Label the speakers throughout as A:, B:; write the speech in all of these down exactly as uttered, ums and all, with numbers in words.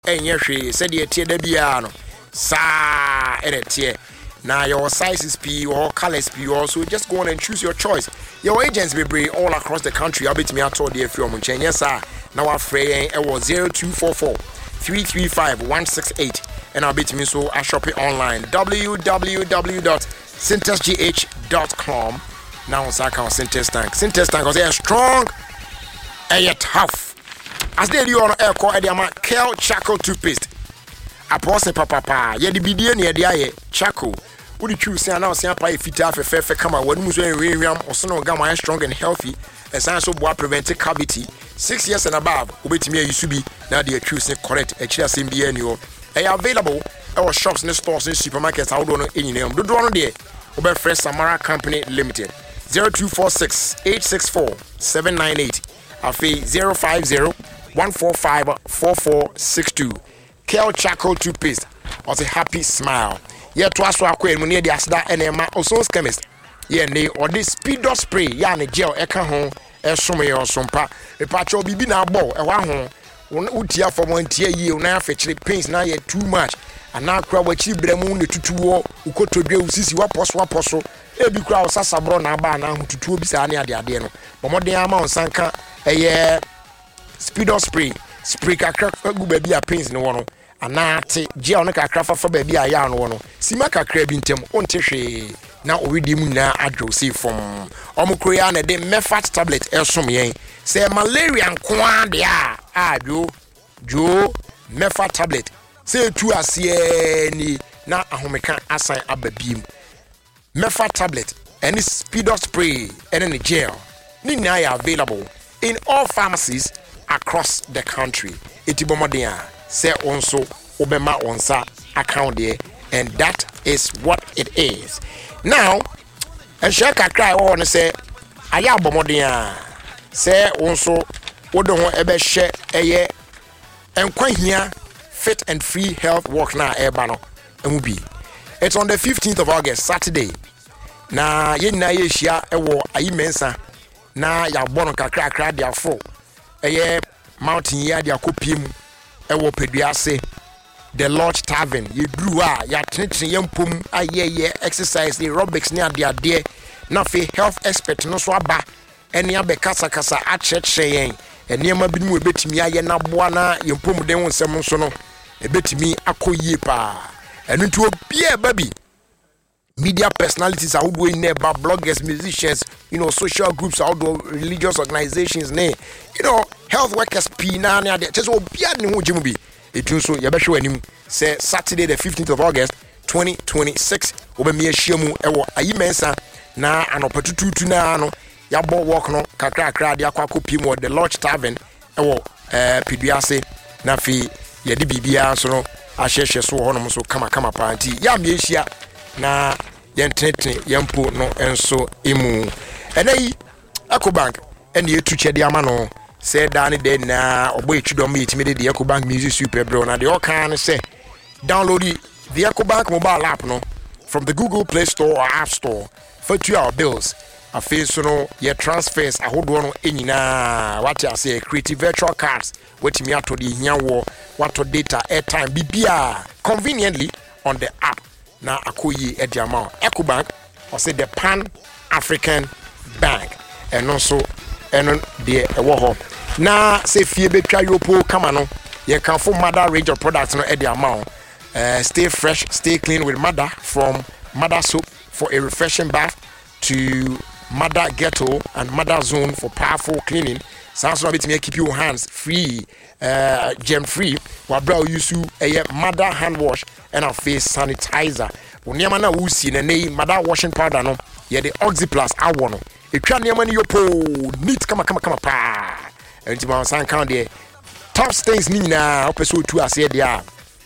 A: enye hwe said ye tie da bia no sa eretie now your sizes P or colors P or so just go on and choose your choice. Your agents be bring all across the country. I'll be to me at all the film and yes sir. Now our frame it was zero two four four three three five one six eight and I'll be to me so I shop it online w w w dot syntex g h dot com. Now on Saka Syntex Tank. Syntex Tank because they are strong and yet tough. As they do on air call Ediama Kel Charcoal toothpaste. Apose papa pa ye de bidie ne de aye charcoal. Would you choose say now say pa fita fefe kama wanu so enwiam osono gama strong and healthy and so boa prevent cavity six years and above obetimi ayisu bi na de choose correct e kira sem bi ani o e available our shops and stores and supermarkets how do no enyinam do do no de obe fresh Samara Company Limited zero two four six eight six four seven nine eight afi zero five zero one four five four four six two Kel Charcoal toothpaste or a happy smile. Yeah, to us, we near the Asda and Emma Oson's chemist. Yeah, they or this speed dot spray, yarn a gel, eka home, a summer or sompa, a patch of bibi now ball, a one home, one utia for one tier year, now fetching pains now yet too much. And now crowd what cheap bremoon the two war, who could to do sissy what post what postal, every crowd sasabron abana who to two bisania the adeno. But more the amount sanka a year speed dot spray, spray a crack a good baby a pains no one. Anati gel no kakra fa baby aya no no sima kakra bi ntem onte hwe na owedi mu na adwo see from omukro ya na de mefat tablet esom yen say malaria nko ade a adwo jo mefat tablet say tu ase ni na ahomeka asan ababiem mefat tablet and speed dot spray and the gel ni na ya available in all pharmacies across the country etibomoden say also obema onsa account there and that is what it is now and shaka cry on say aya bomoden say also wodo ho ebe hye eye enkwa hia fit and free health work na eba no emubi it's on the fifteenth of August Saturday na ye na ye hia ewo ayimensa na ya bono kakra kakra dia fo eye mountain ya dia kopiem ewo peduase the Lodge Tavern ye drew a ya tenetene yempom ayeye exercise the aerobics ne ade ade na fe health expert no so aba ene abekasa kasa a cheche yen enema binim ebetimi aye na boa na yempom den wonsem so no ebetimi akoyie pa enu nti obia baby media personalities are doing neighbor bloggers, musicians, you know, social groups, outdoor religious organizations, ne, you know, health workers, Pina, just all beard no Jimubi. It also Yabashu and say Saturday, the fifteenth of August, twenty twenty-six, over me Shimu, Ewa, Ayimensa, na an opportunity to na, Yabo walk no, Kakra, Diakwaku Pimo, the Lodge Tavern, Ewa, Pidiase, Nafi, Yadi Bibia, so no, Ashe, so on, so come, come, party, Yam Yesia. Na yentete yempo no enso emu enai Ecobank and ye tu chede ama no say dan de na obo etwudom yetimi de Ecobank music super bro na de o kan say download the Ecobank mobile app no from the Google Play Store or App Store for two our bills afi so no ye transfers ahodo no enyina what you say creative virtual cards wetimi ato de hia wo wato data airtime bibia conveniently on the app na akoyi ediama Ecobank or say the Pan African Bank and also eno de ewo ho na say fie betwa yopo kama no ye kan for mother range of products no ediama uh, stay fresh stay clean with mother from mother soap for a refreshing bath to mother ghetto and mother zone for powerful cleaning sounds no bit me keep your hands free uh germ free wa bra use a mother hand wash and a face sanitizer oniama na wusi na nei mother washing powder no ye the Oxyplus awo no etwa niama ni yopo neat kama kama kama pa enti ma san kan de top stains ni na opeso tu ase de a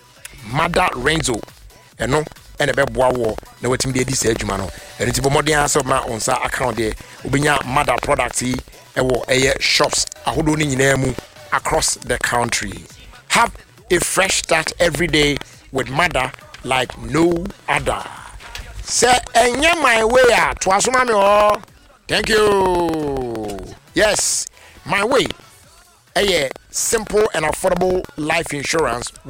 A: mother Renzo eno ene be boa wo na watim de di sa adwuma no enti bo modern ase ma onsa account de obenya mother products yi ewo eye shops ahodo ni nyina mu across the country. Have a fresh start every day with mother like no other. Say enya my way to asuma me oh. Thank you. Yes, my way. A simple and affordable life insurance